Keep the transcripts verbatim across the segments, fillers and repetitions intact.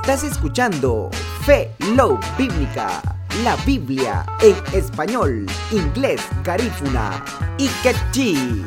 Estás escuchando Fe Love Bíblica, la Biblia en español, inglés, garífuna y quechí.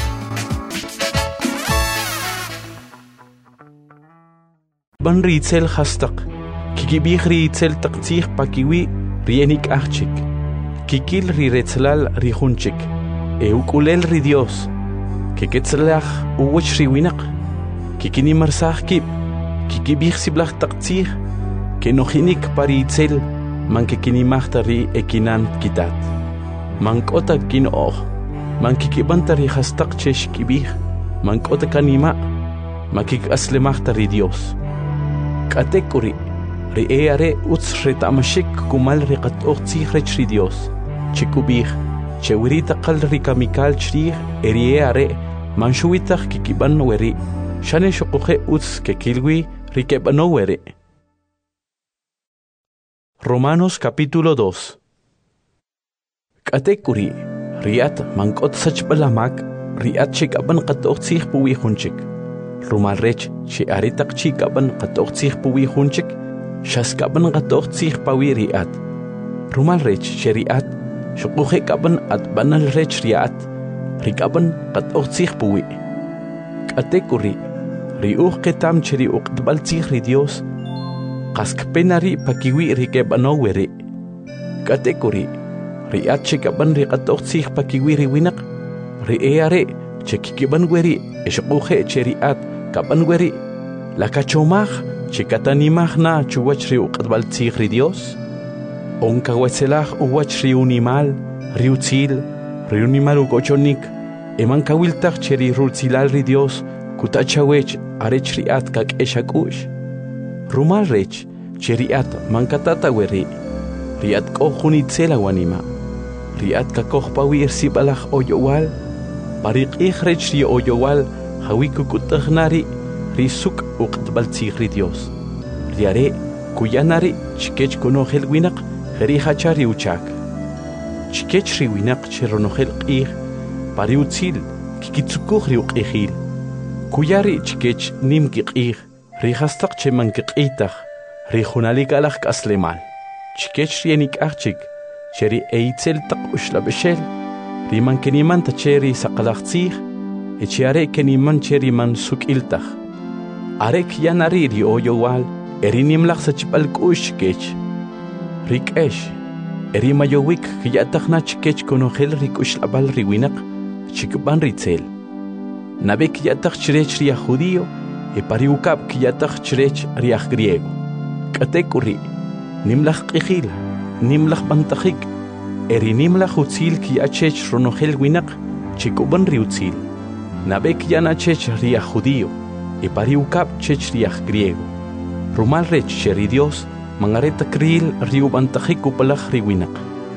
Ban ritzel hastak, kikibih ritzel taktsih pakiwi rienik achik, kikil riretzlal rihunchik, eukulel ri Dios, kiketzlach uwach riwinak, kikini marsah kip, kikibih siblach taktsih, kenohinik paritzel, man kikini mahtari ekinan kitat, man kota kinoh, man kikibantari hastak chesh kibih, man kota kanima, man kik asle mahtari Dios. Katekuri, ri eare uts retamashik kumal riqat oqtsih rechri Dios. Chikubih, chewirita qal rikamikal chrih eri eare manshuitach kikiban weri. Shane shokuhe uts kekilwi rikebano weri. Romanos capítulo dos. Katekuri, riat mankot sachbalamak, riat chikaban qat oqtsih puwi hunchik. Rumal rech, she aritak chikaban qatoqtsih puwi hunchik, shaskaban qatoqtsih pawi riat. Rumal rech, she riat, shukuhe kaban at banal rech riat, rikaban qatoqtsih puwi. Katekuri, riuq ketam cheri uqtbaltsih ri Dios, qaskpenari pakiwi rikebano weri. Katekuri, riat chikaban riqatoqtsih pakiwi riwinak, rieare, chekikiban weri, eshukuhe cheriat, kaban weri, la kachomaj, chikatanimaj na chuwach ri uqatbaltsih ri Dios, onka wetzelaj uwach ri unimal, ri utzil, ri unimal ugochonik, eman kawiltaj cheri rultzilal ri Dios, kutachawech arech riat kak eshakush. Rumal rech, cheriat mankatata weri, riat kohunitzela wanima, riat kakoh pawir sibalaj oyowal, Parik ikhrech ri oyowal, hawikukutahnari, risuk uqtbaltsih ri Dios. Riare, kuyanari, chikech konohel winak, heri hachari uchak. Chikech ri winak cheronohel qih, pari utzil, kikitsukuh ri uqihil. Kuyari chikech nim kiqih, ri hastak cheman kiqitah, ri hunalik alach kaslemal. Chikech ri enik achik, cheri eitzel tak ushlabeshel, Riman keniman tacheri saqalaqtsih, echiare keniman cheri man sukiltah. Arek yanari ri oyowal, erinimlaq sachipalkush kech. Rikesh, eri mayowik kiyatahna chikech konohel rikushlabal riwinak, chikban ritzel. Nabek yatah chirech ria judío, e pariukab kiyatah chirech ria griego. Katekuri, nimlaq qihil, nimlaq bantajik, Erinimla utzil ki achech ronohel winak, chikuban riutzil. Nabek yana chech ria judío, e pariukap chech ria griego. Rumal rech cheri Dios, mangareta kril riubantajik upalaj riwinak.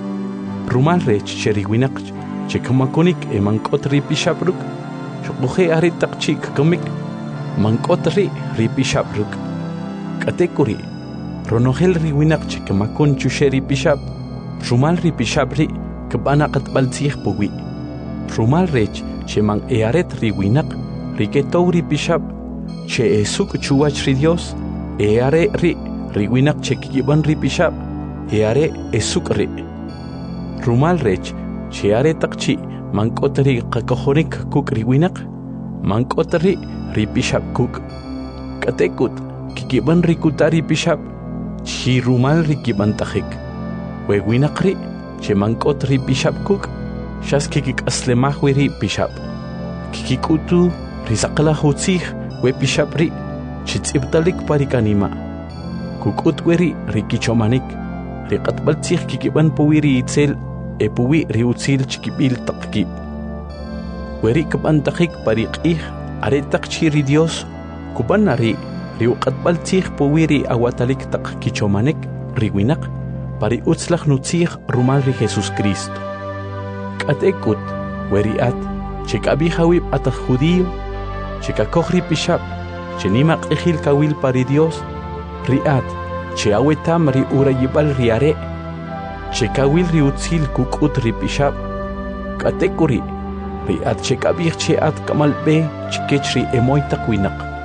Rumal rech cheri winak, chekamakonik e mankot ripishabruk, shokuhe aritak chik kamik, mankot ri ripishabruk. Katekuri, ronohel riwinak chekamakon chusheri pishab, Rumal ripishabri, kabana qatbaltsih puwi. Rumal rech, che man earet riwinak, riketou ripishab, che esuk chuwach ri Dios, eare ri, riwinak che kikiban ripishab, eare esuk ri. Rumal rech, che are takchi, man kotri qakohonik kuk riwinak, man kotri ripishab kuk. Katekut, kikiban rikutari pishab, chi rumal rikiban tajik. Wewinakri, chemankot ri bishab kuk, shas kikik aslemah ri bishab. Kikikutu, risakala hutzih, we bishab ri, chitzibtalik parikanima. Kukut weri rikichomanik, riqatbaltzih kikiban puwiri itzel, e puwi riutzil chikibil takki. Weri kabantakik pariqih, aretak chiri Dios, kubanari, riuqatbaltzih puwiri awatalik tak kichomanik, riwinak, Pari utzlach nutzih rumal ri Jesus Cristo. Katekut, weriat, chekabi hawib ataj judío, chekakohri pishab, chenimak ejil kawil pari Dios, riat, cheawetam ri urayibal riare, chekawil ri utzil kukut ri pishab, katekuri, riat chekabih cheat kamal be, chikech ri emoy takwinak.